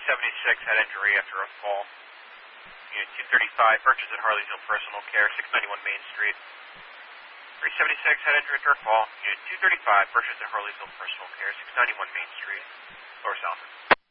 376 had injury after a fall. Unit 235, purchase at Harleysville Personal Care, 691 Main Street. 376 had injury after a fall. Unit 235, purchase at Harleysville Personal Care, 691 Main Street. Lower South.